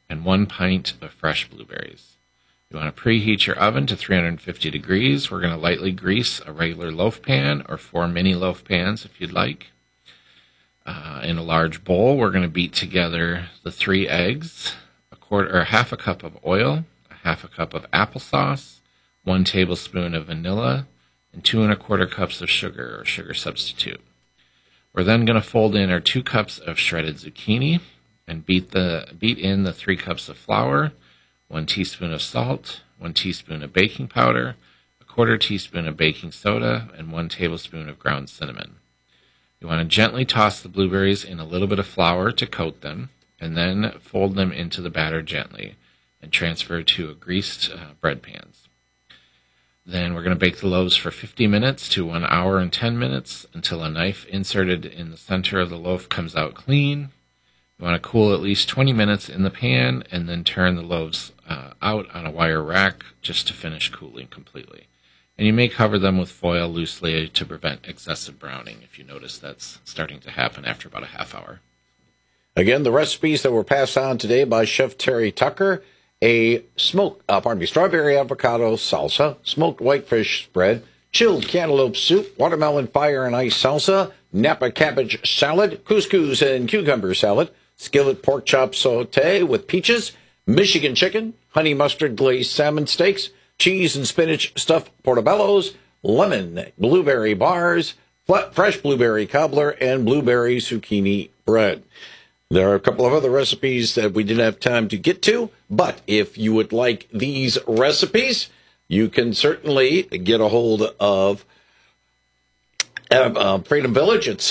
and 1 pint of fresh blueberries. You want to preheat your oven to 350 degrees. We're going to lightly grease a regular loaf pan or 4 mini loaf pans if you'd like. In a large bowl, we're going to beat together the 3 eggs, half a cup of oil, half a cup of applesauce, 1 tablespoon of vanilla, and 2 1/4 cups of sugar or sugar substitute. We're then going to fold in our 2 cups of shredded zucchini and beat in the 3 cups of flour, 1 teaspoon of salt, 1 teaspoon of baking powder, 1/4 teaspoon of baking soda, and 1 tablespoon of ground cinnamon. You want to gently toss the blueberries in a little bit of flour to coat them, and then fold them into the batter gently and transfer to a greased bread pans. Then we're going to bake the loaves for 50 minutes to 1 hour and 10 minutes until a knife inserted in the center of the loaf comes out clean. You want to cool at least 20 minutes in the pan and then turn the loaves out on a wire rack just to finish cooling completely. And you may cover them with foil loosely to prevent excessive browning if you notice that's starting to happen after about a half hour. Again, the recipes that were passed on today by Chef Terry Tucker: strawberry avocado salsa, smoked whitefish spread, chilled cantaloupe soup, watermelon fire and ice salsa, Napa cabbage salad, couscous and cucumber salad, skillet pork chop saute with peaches, Michigan chicken, honey mustard glazed salmon steaks, cheese and spinach stuffed portobellos, lemon blueberry bars, fresh blueberry cobbler, and blueberry zucchini bread. There are a couple of other recipes that we didn't have time to get to, but if you would like these recipes, you can certainly get a hold of Freedom Village at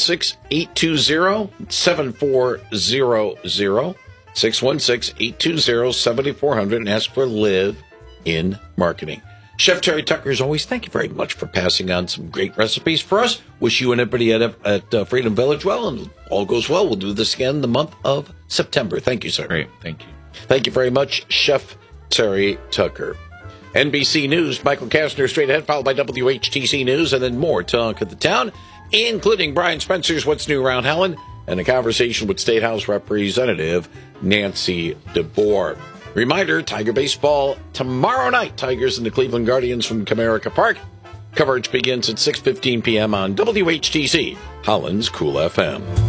616-820-7400, 616-820-7400, and ask for Live in Marketing. Chef Terry Tucker, as always, thank you very much for passing on some great recipes for us. Wish you and everybody at Freedom Village well, and all goes well. We'll do this again in the month of September. Thank you, sir. Great. Thank you. Thank you very much, Chef Terry Tucker. NBC News, Michael Kastner straight ahead, followed by WHTC News, and then more talk of the town, including Brian Spencer's What's New Around Helen, and a conversation with State House Representative Nancy DeBoer. Reminder, Tiger baseball tomorrow night. Tigers and the Cleveland Guardians from Comerica Park. Coverage begins at 6:15 p.m. on WHTC, Holland's Cool FM.